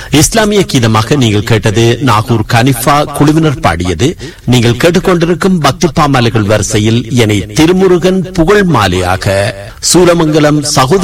இஸ்லாமிய கீதமாக நீங்கள் கேட்டது நாகூர் கனிஃபா குழுவினர் பாடியது. நீங்கள் கேட்டுக்கொண்டிருக்கும் பக்தி பாமாலைகள் வரிசையில் என்னை திருமுருகன் புகழ் மாலையாக சூலமங்கலம் சகோதர